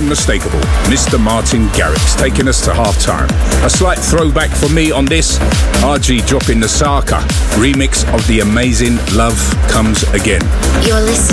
unmistakable Mr. Martin Garrix, taking us to half-time. A slight throwback for me on this, RG dropping the Saka remix of the amazing Love Comes Again. You're listening